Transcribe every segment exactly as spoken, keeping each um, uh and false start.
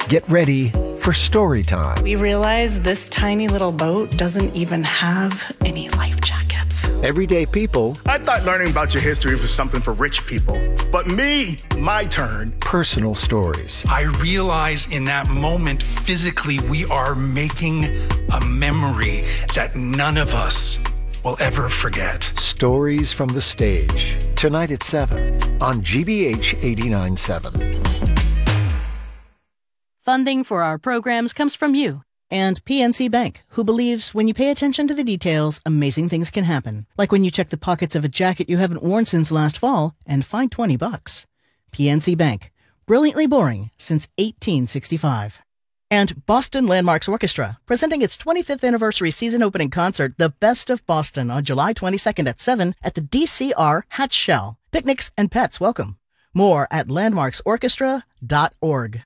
Get ready for story time. We realize this tiny little boat doesn't even have any life jackets. Everyday people. I thought learning about your history was something for rich people. But me, my turn. Personal stories. I realize in that moment, physically, we are making a memory that none of us will ever forget. Stories from the stage. Tonight at seven on G B H eighty-nine point seven. Funding for our programs comes from you. And P N C Bank, who believes when you pay attention to the details, amazing things can happen. Like when you check the pockets of a jacket you haven't worn since last fall and find twenty bucks. P N C Bank. Brilliantly boring since eighteen sixty-five. And Boston Landmarks Orchestra, presenting its twenty-fifth anniversary season opening concert, The Best of Boston, on July twenty-second at seven at the D C R Hatch Shell. Picnics and pets welcome. More at landmarks orchestra dot org.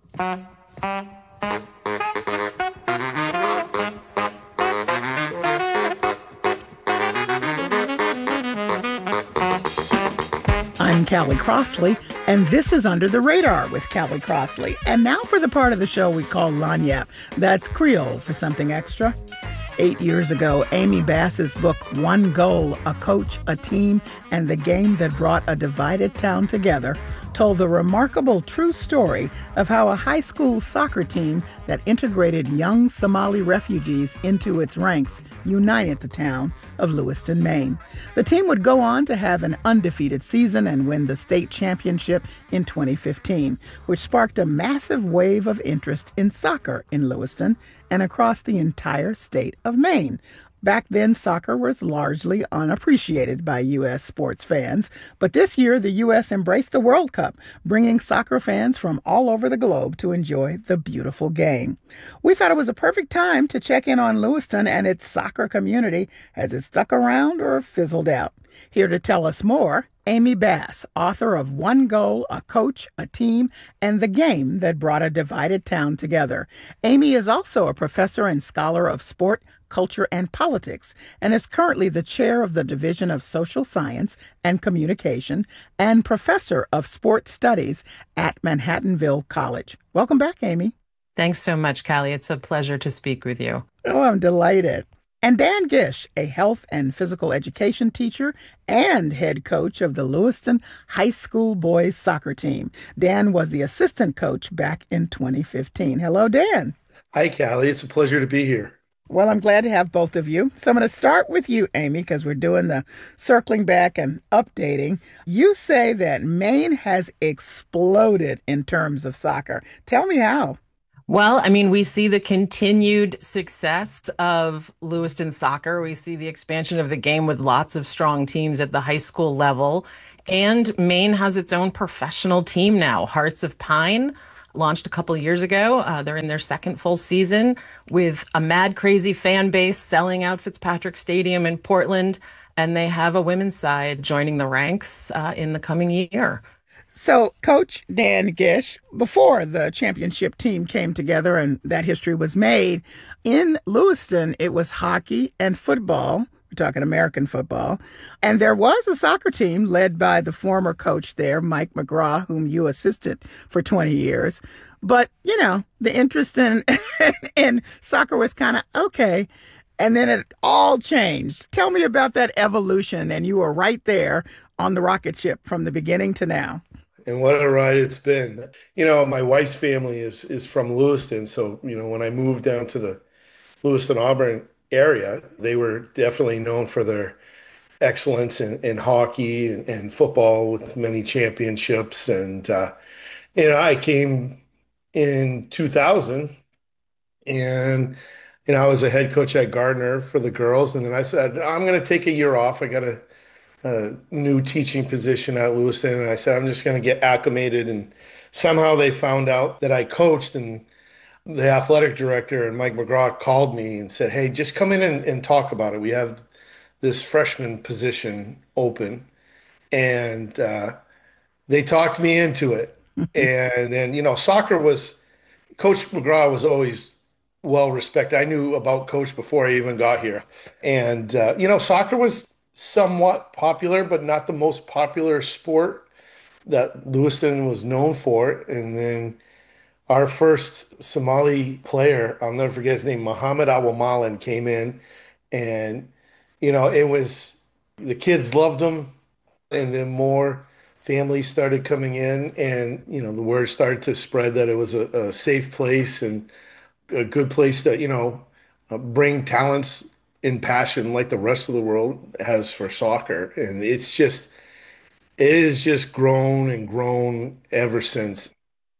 I'm Callie Crossley, and this is Under the Radar with Callie Crossley. And now for the part of the show we call Lagniappe. That's Creole for something extra. Eight years ago, Amy Bass's book, One Goal, A Coach, a Team, and the Game That Brought a Divided Town Together, told the remarkable true story of how a high school soccer team that integrated young Somali refugees into its ranks united the town of Lewiston, Maine. The team would go on to have an undefeated season and win the state championship in twenty fifteen, which sparked a massive wave of interest in soccer in Lewiston and across the entire state of Maine. Back then, soccer was largely unappreciated by U S sports fans, but this year the U S embraced the World Cup, bringing soccer fans from all over the globe to enjoy the beautiful game. We thought it was a perfect time to check in on Lewiston and its soccer community. Has it stuck around or fizzled out? Here to tell us more, Amy Bass, author of One Goal, A Coach, a Team, and the Game That Brought a Divided Town Together. Amy is also a professor and scholar of sport, culture, and politics, and is currently the chair of the Division of Social Science and Communication and professor of sports studies at Manhattanville College. Welcome back, Amy. Thanks so much, Callie. It's a pleasure to speak with you. Oh, I'm delighted. And Dan Gish, a health and physical education teacher and head coach of the Lewiston High School boys soccer team. Dan was the assistant coach back in twenty fifteen. Hello, Dan. Hi, Callie. It's a pleasure to be here. Well, I'm glad to have both of you. So I'm going to start with you, Amy, because we're doing the circling back and updating. You say that Maine has exploded in terms of soccer. Tell me how. Well, I mean, we see the continued success of Lewiston soccer. We see the expansion of the game with lots of strong teams at the high school level. And Maine has its own professional team now, Hearts of Pine. Launched a couple of years ago. Uh, they're in their second full season with a mad, crazy fan base selling out Fitzpatrick Stadium in Portland. And they have a women's side joining the ranks uh, in the coming year. So, Coach Dan Gish, before the championship team came together and that history was made, in Lewiston, it was hockey and football. We're talking American football. And there was a soccer team led by the former coach there, Mike McGraw, whom you assisted for twenty years. But, you know, the interest in, in soccer was kind of okay. And then it all changed. Tell me about that evolution. And you were right there on the rocket ship from the beginning to now. And what a ride it's been. You know, my wife's family is is from Lewiston. So, you know, when I moved down to the Lewiston, Auburn area, they were definitely known for their excellence in, in hockey and, and football with many championships. And, uh, you know, I came in two thousand and, you know, I was a head coach at Gardner for the girls. And then I said, I'm going to take a year off. I got a, a new teaching position at Lewiston. And I said, I'm just going to get acclimated. And somehow they found out that I coached, and the athletic director and Mike McGraw called me and said, hey, just come in and, and talk about it. We have this freshman position open. And uh, they talked me into it. And then, you know, soccer was, Coach McGraw was always well respected. I knew about Coach before I even got here. And, uh, you know, soccer was somewhat popular, but not the most popular sport that Lewiston was known for. And then our first Somali player, I'll never forget his name, Muhammad Awamalan, came in, and you know, it was the kids loved him, and then more families started coming in, and you know, the word started to spread that it was a, a safe place and a good place to, you know, uh, bring talents in passion like the rest of the world has for soccer. And it's just, it has just grown and grown ever since.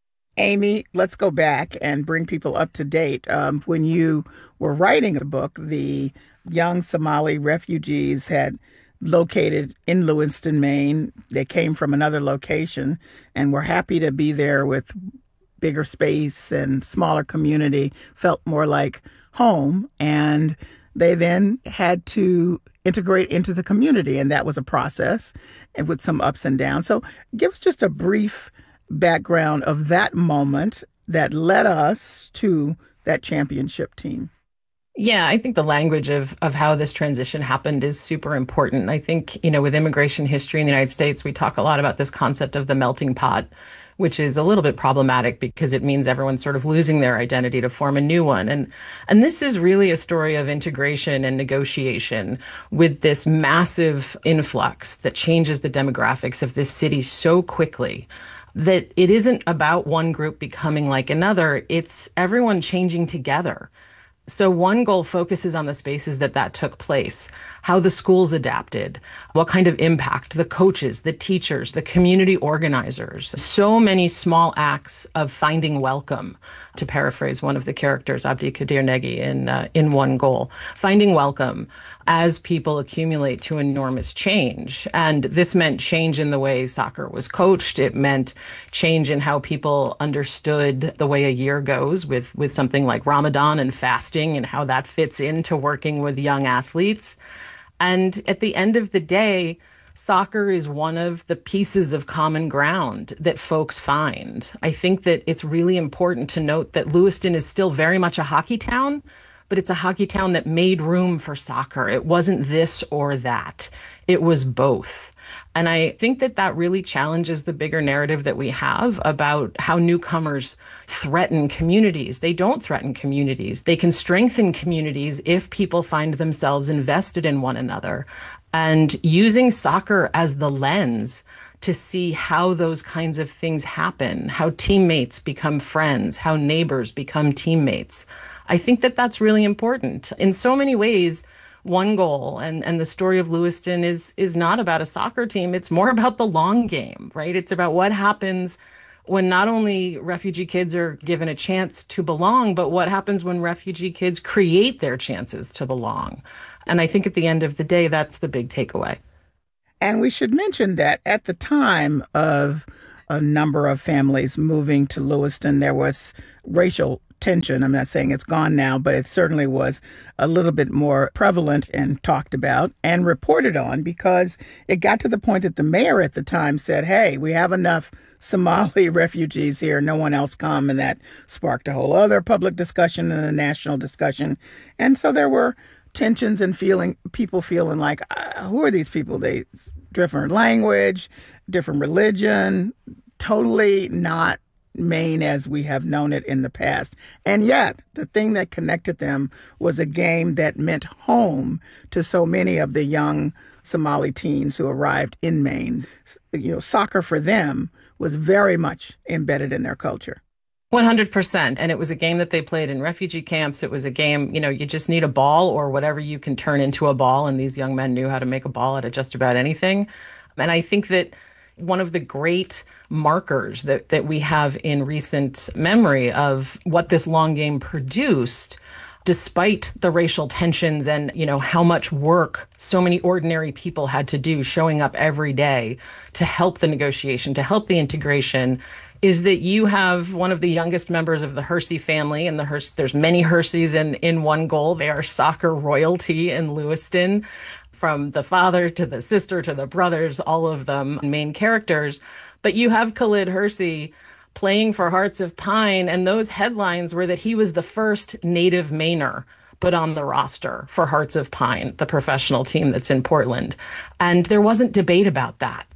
Amy, let's go back and bring people up to date. Um, when you were writing a book, the young Somali refugees had located in Lewiston, Maine. They came from another location and were happy to be there with bigger space and smaller community, felt more like home. And they then had to integrate into the community. And that was a process and with some ups and downs. So give us just a brief background of that moment that led us to that championship team. Yeah, I think the language of of how this transition happened is super important. I think, you know, with immigration history in the United States, we talk a lot about this concept of the melting pot, which is a little bit problematic because it means everyone's sort of losing their identity to form a new one. And and this is really a story of integration and negotiation with this massive influx that changes the demographics of this city so quickly that it isn't about one group becoming like another. It's everyone changing together. So One Goal focuses on the spaces that that took place, how the schools adapted, what kind of impact the coaches, the teachers, the community organizers, so many small acts of finding welcome, to paraphrase one of the characters, Abdi Kadir Negi, in, uh, in One Goal, finding welcome as people accumulate to enormous change. And this meant change in the way soccer was coached. It meant change in how people understood the way a year goes with, with something like Ramadan and fasting and how that fits into working with young athletes. And at the end of the day, soccer is one of the pieces of common ground that folks find. I think that it's really important to note that Lewiston is still very much a hockey town, but it's a hockey town that made room for soccer. It wasn't this or that. It was both. And I think that that really challenges the bigger narrative that we have about how newcomers threaten communities. They don't threaten communities. They can strengthen communities if people find themselves invested in one another. And using soccer as the lens to see how those kinds of things happen, how teammates become friends, how neighbors become teammates. I think that that's really important. In so many ways, One Goal and, and the story of Lewiston is is not about a soccer team. It's more about the long game, right? It's about what happens when not only refugee kids are given a chance to belong, but what happens when refugee kids create their chances to belong. And I think at the end of the day, that's the big takeaway. And we should mention that at the time of a number of families moving to Lewiston, there was racial tension. I'm not saying it's gone now, but it certainly was a little bit more prevalent and talked about and reported on, because it got to the point that the mayor at the time said, hey, we have enough Somali refugees here, no one else come. And that sparked a whole other public discussion and a national discussion. And so there were tensions and feeling people feeling like, uh, who are these people? They different language, different religion, totally not Maine as we have known it in the past. And yet, the thing that connected them was a game that meant home to so many of the young Somali teens who arrived in Maine. You know, soccer for them was very much embedded in their culture. one hundred percent. And it was a game that they played in refugee camps. It was a game, you know, you just need a ball or whatever you can turn into a ball. And these young men knew how to make a ball out of just about anything. And I think that one of the great markers that, that we have in recent memory of what this long game produced, despite the racial tensions and, you know, how much work so many ordinary people had to do showing up every day to help the negotiation, to help the integration, is that you have one of the youngest members of the Hersey family, and the Hers- there's many Herseys in, in One Goal. They are soccer royalty in Lewiston, from the father to the sister to the brothers, all of them main characters. But you have Khalid Hersey playing for Hearts of Pine, and those headlines were that he was the first native Mainer put on the roster for Hearts of Pine, the professional team that's in Portland. And there wasn't debate about that.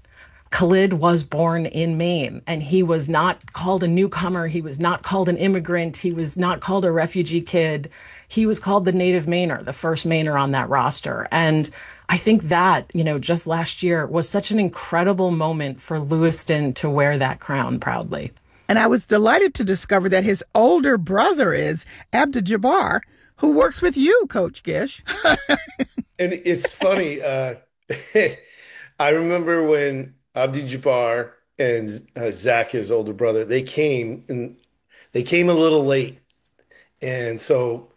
Khalid was born in Maine, and he was not called a newcomer. He was not called an immigrant. He was not called a refugee kid. He was called the native Mainer, the first Mainer on that roster. And I think that, you know, just last year was such an incredible moment for Lewiston to wear that crown proudly. And I was delighted to discover that his older brother is Abdi-Jabbar, who works with you, Coach Gish. And it's funny. Uh, I remember when Abdi-Jabbar and uh, Zach, his older brother, they came and they came a little late. And so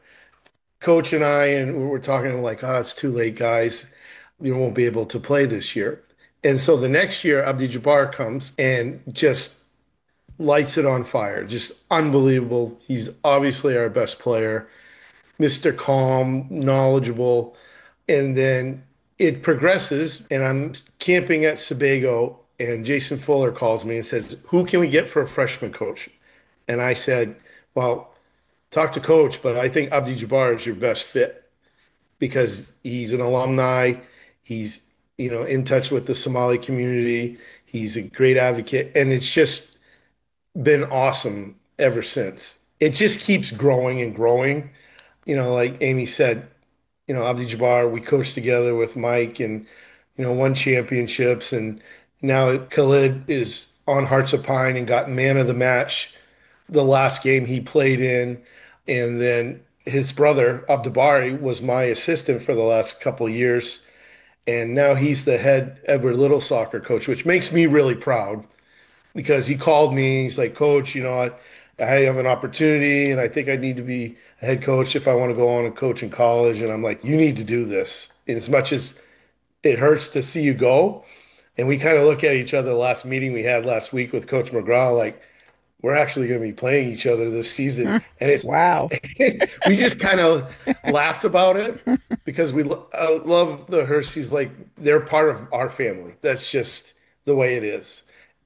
Coach and I, and we were talking like, oh, it's too late, guys. You won't be able to play this year. And so the next year, Abdi-Jabbar comes and just lights it on fire. Just unbelievable. He's obviously our best player, Mister Calm, knowledgeable. And then it progresses, and I'm camping at Sebago, and Jason Fuller calls me and says, who can we get for a freshman coach? And I said, well, talk to Coach, but I think Abdi-Jabbar is your best fit because he's an alumni. He's, you know, in touch with the Somali community. He's a great advocate, and it's just been awesome ever since. It just keeps growing and growing. You know, like Amy said, you know, Abdi-Jabbar, we coached together with Mike and, you know, won championships. And now Khalid is on Hearts of Pine and got man of the match the last game he played in. And then his brother, Abdibari, was my assistant for the last couple of years. And now he's the head Edward Little soccer coach, which makes me really proud because he called me. He's like, Coach, you know, I, I have an opportunity and I think I need to be a head coach if I want to go on and coach in college. And I'm like, you need to do this. And as much as it hurts to see you go, and we kind of look at each other the last meeting we had last week with Coach McGraw, like, we're actually going to be playing each other this season. And it's wow. We just kind of laughed about it because we lo- uh, love the Hershey's. Like, they're part of our family. That's just the way it is.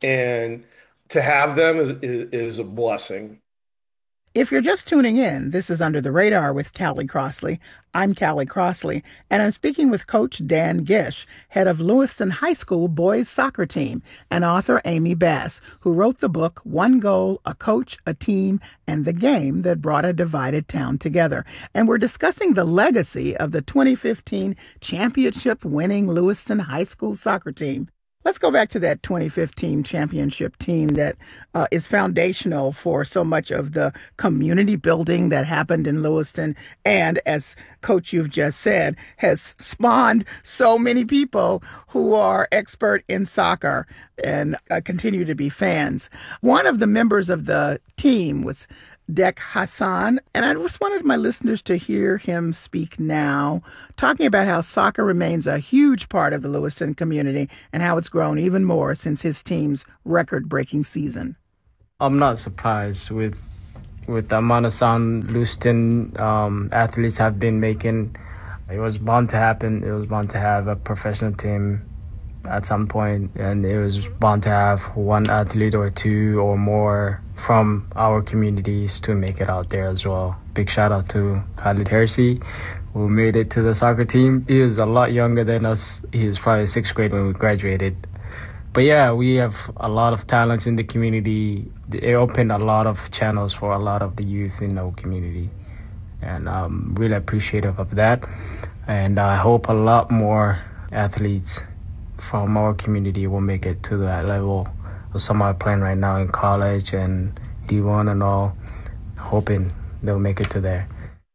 And to have them is, is, is a blessing. If you're just tuning in, this is Under the Radar with Callie Crossley. I'm Callie Crossley, and I'm speaking with Coach Dan Gish, head of Lewiston High School boys soccer team, and author Amy Bass, who wrote the book One Goal, A Coach, a Team, and the Game That Brought a Divided Town Together. And we're discussing the legacy of the twenty fifteen championship-winning Lewiston High School soccer team. Let's go back to that twenty fifteen championship team that uh, is foundational for so much of the community building that happened in Lewiston. And as Coach, you've just said, has spawned so many people who are expert in soccer and uh, continue to be fans. One of the members of the team was Dek Hassan, and I just wanted my listeners to hear him speak now, talking about how soccer remains a huge part of the Lewiston community and how it's grown even more since his team's record-breaking season. I'm not surprised with with the amount of sound Lewiston um, athletes have been making. It was bound to happen. It was bound to have a professional team at some point, and it was bound to have one athlete or two or more from our communities to make it out there as well. Big shout out to Khalid Hersey, who made it to the soccer team. He is a lot younger than us. He was probably sixth grade when we graduated. But yeah, we have a lot of talents in the community. It opened a lot of channels for a lot of the youth in our community, and I'm really appreciative of that. And I hope a lot more athletes from our community will make it to that level. Some are playing right now in college and D one and all, hoping they'll make it to there.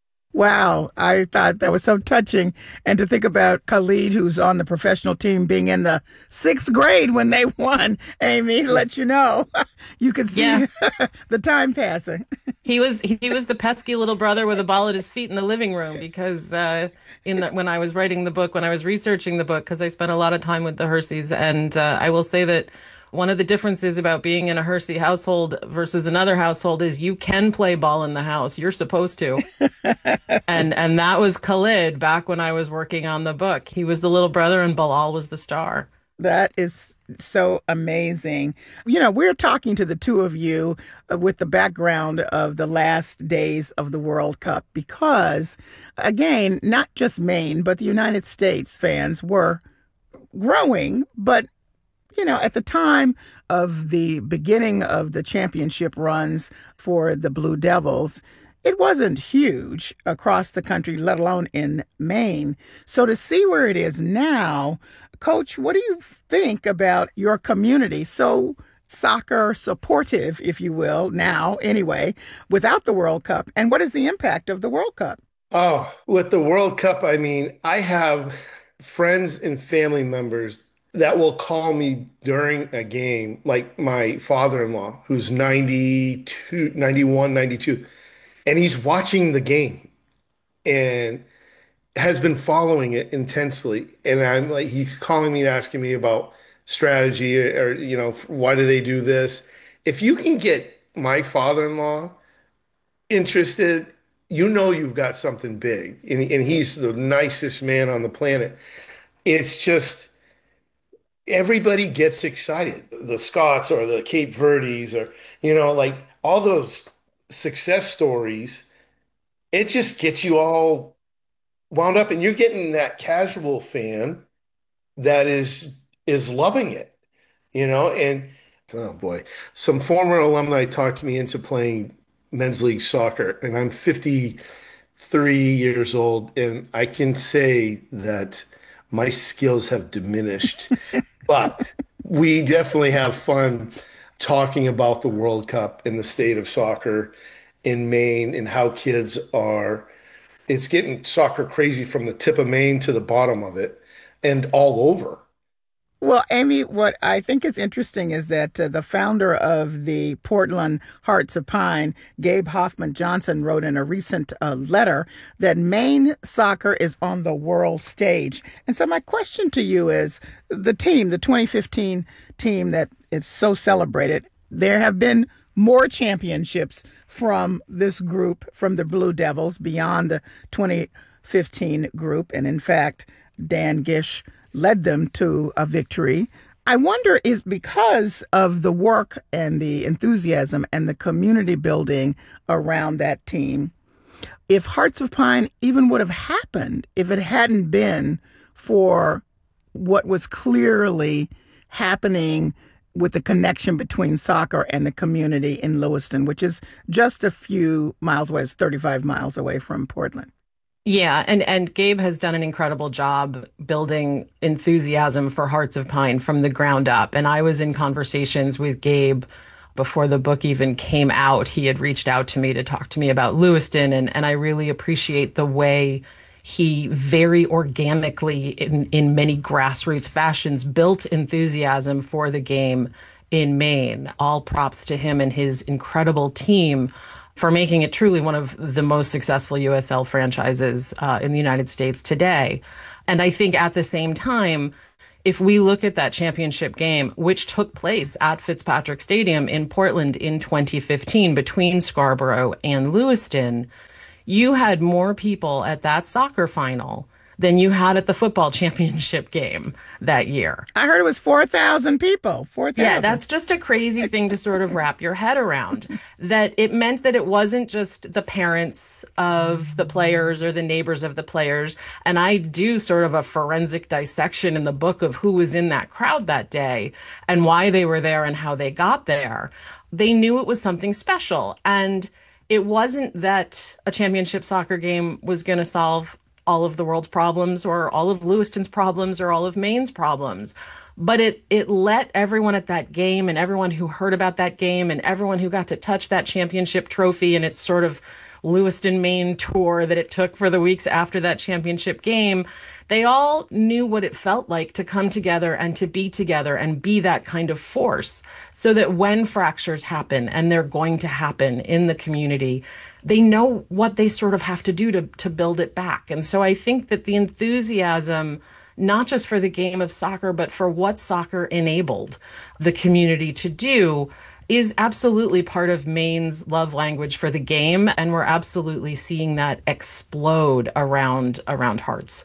Wow, I thought that was so touching. And to think about Khalid, who's on the professional team, being in the sixth grade when they won, Amy, let you know. You could see yeah. the time passing. He was he was the pesky little brother with a ball at his feet in the living room because uh, in the, when I was writing the book, when I was researching the book, because I spent a lot of time with the Herseys. And uh, I will say that one of the differences about being in a Hersey household versus another household is you can play ball in the house. You're supposed to. and and that was Khalid back when I was working on the book. He was the little brother and Bilal was the star. That is so amazing. You know, we're talking to the two of you with the background of the last days of the World Cup because, again, not just Maine, but the United States fans were growing, but you know, at the time of the beginning of the championship runs for the Blue Devils, it wasn't huge across the country, let alone in Maine. So to see where it is now, Coach, what do you think about your community? So soccer supportive, if you will, now anyway, without the World Cup. And what is the impact of the World Cup? Oh, with the World Cup, I mean, I have friends and family members that will call me during a game, like my father-in-law, who's ninety-two, ninety-one, ninety-two, and he's watching the game and has been following it intensely. And I'm like, he's calling me and asking me about strategy or, you know, why do they do this? If you can get my father-in-law interested, you know you've got something big. And, and he's the nicest man on the planet. It's just, everybody gets excited. The Scots or the Cape Verdes or, you know, like all those success stories, it just gets you all wound up. And you're getting that casual fan that is is loving it, you know? And, oh boy, some former alumni talked me into playing men's league soccer, and I'm fifty-three years old, and I can say that my skills have diminished, but we definitely have fun talking about the World Cup and the state of soccer in Maine and how kids are, it's getting soccer crazy from the tip of Maine to the bottom of it and all over. Well, Amy, what I think is interesting is that uh, the founder of the Portland Hearts of Pine, Gabe Hoffman Johnson, wrote in a recent uh, letter that Maine soccer is on the world stage. And so my question to you is, the team, the twenty fifteen team that is so celebrated, there have been more championships from this group, from the Blue Devils, beyond the twenty fifteen group. And in fact, Dan Gish led them to a victory. I wonder, is because of the work and the enthusiasm and the community building around that team, if Hearts of Pine even would have happened if it hadn't been for what was clearly happening with the connection between soccer and the community in Lewiston, which is just a few miles away, it's thirty-five miles away from Portland. Yeah, and, and Gabe has done an incredible job building enthusiasm for Hearts of Pine from the ground up. And I was in conversations with Gabe before the book even came out. He had reached out to me to talk to me about Lewiston, and, and I really appreciate the way he very organically, in, in many grassroots fashions, built enthusiasm for the game in Maine. All props to him and his incredible team for making it truly one of the most successful U S L franchises uh, in the United States today. And I think at the same time, if we look at that championship game, which took place at Fitzpatrick Stadium in Portland in twenty fifteen between Scarborough and Lewiston, you had more people at that soccer final than you had at the football championship game that year. I heard it was four thousand people. four thousand. Yeah, that's just a crazy thing to sort of wrap your head around. That it meant that it wasn't just the parents of the players or the neighbors of the players. And I do sort of a forensic dissection in the book of who was in that crowd that day and why they were there and how they got there. They knew it was something special. And it wasn't that a championship soccer game was going to solve all of the world's problems or all of Lewiston's problems or all of Maine's problems. But it it let everyone at that game and everyone who heard about that game and everyone who got to touch that championship trophy and its sort of Lewiston, Maine tour that it took for the weeks after that championship game, they all knew what it felt like to come together and to be together and be that kind of force so that when fractures happen, and they're going to happen in the community, they know what they sort of have to do to, to build it back. And so I think that the enthusiasm, not just for the game of soccer, but for what soccer enabled the community to do, is absolutely part of Maine's love language for the game. And we're absolutely seeing that explode around around Hearts.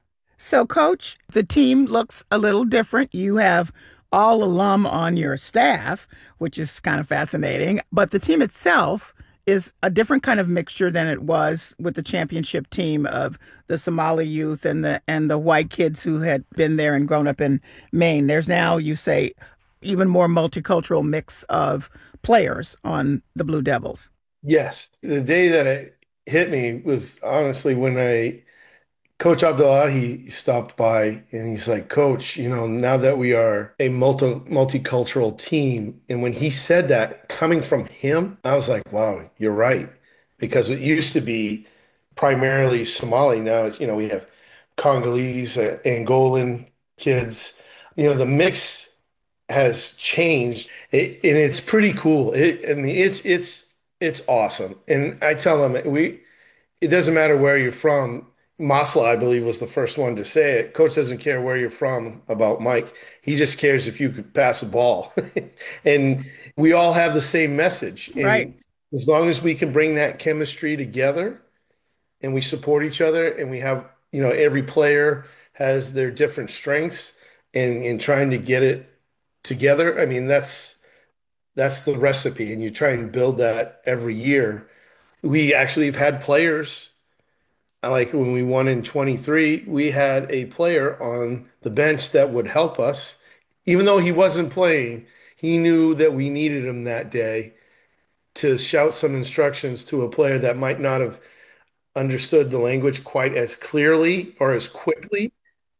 So, Coach, the team looks a little different. You have all alum on your staff, which is kind of fascinating. But the team itself is a different kind of mixture than it was with the championship team of the Somali youth and the and the white kids who had been there and grown up in Maine. There's now, you say, even more multicultural mix of players on the Blue Devils. Yes. The day that it hit me was honestly when I Coach Abdullahi stopped by and he's like, Coach, you know, now that we are a multi multicultural team, and when he said that coming from him, I was like, wow, you're right. Because it used to be primarily Somali. Now it's, you know, we have Congolese, uh, Angolan kids. You know, the mix has changed, it, and it's pretty cool. It, I mean, it's it's it's awesome. And I tell them, we, it doesn't matter where you're from. Masla, I believe, was the first one to say it. Coach doesn't care where you're from about Mike. He just cares if you could pass a ball. And we all have the same message. And right. As long as we can bring that chemistry together and we support each other and we have, you know, every player has their different strengths and in trying to get it together. I mean, that's that's the recipe. And you try and build that every year. We actually have had players. Like when we won in twenty-three, we had a player on the bench that would help us. Even though he wasn't playing, he knew that we needed him that day to shout some instructions to a player that might not have understood the language quite as clearly or as quickly.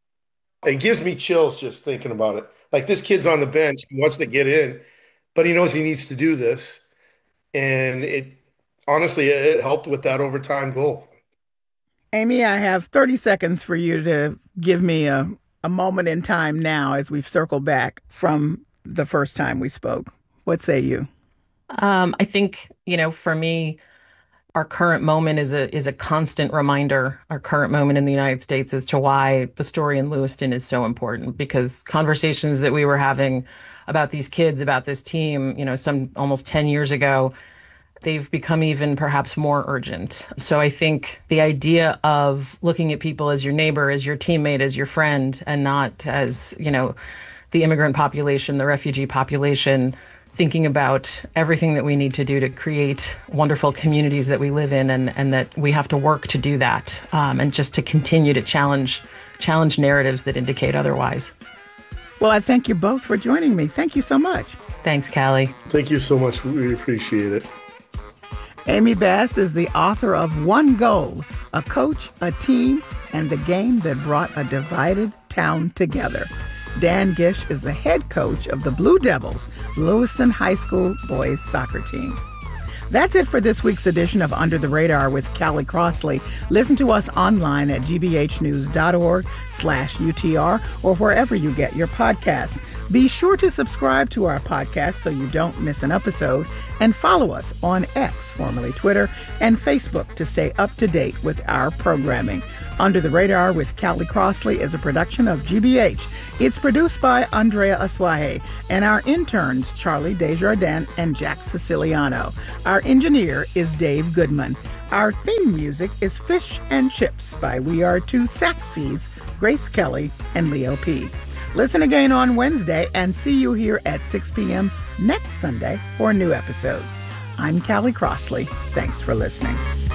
It gives me chills just thinking about it. Like, this kid's on the bench, he wants to get in, but he knows he needs to do this. And it honestly, it helped with that overtime goal. Amy, I have thirty seconds for you to give me a, a moment in time now as we've circled back from the first time we spoke. What say you? Um, I think, you know, for me, our current moment is a is a constant reminder, our current moment in the United States, as to why the story in Lewiston is so important, because conversations that we were having about these kids, about this team, you know, some almost ten years ago, they've become even perhaps more urgent. So I think the idea of looking at people as your neighbor, as your teammate, as your friend, and not as, you know, the immigrant population, the refugee population, thinking about everything that we need to do to create wonderful communities that we live in, and, and that we have to work to do that, um, and just to continue to challenge challenge narratives that indicate otherwise. Well, I thank you both for joining me. Thank you so much. Thanks, Callie. Thank you so much. We appreciate it. Amy Bass is the author of One Goal, A Coach, a Team, and the Game That Brought a Divided Town Together. Dan Gish is the head coach of the Blue Devils, Lewiston High School boys soccer team. That's it for this week's edition of Under the Radar with Callie Crossley. Listen to us online at gbhnews.org slash UTR or wherever you get your podcasts. Be sure to subscribe to our podcast so you don't miss an episode, and follow us on X, formerly Twitter, and Facebook to stay up to date with our programming. Under the Radar with Callie Crossley is a production of G B H. It's produced by Andrea Aswahe and our interns Charlie Desjardins and Jack Siciliano. Our engineer is Dave Goodman. Our theme music is Fish and Chips by We Are Two Saxies, Grace Kelly and Leo P. Listen again on Wednesday and see you here at six p.m. next Sunday for a new episode. I'm Callie Crossley. Thanks for listening.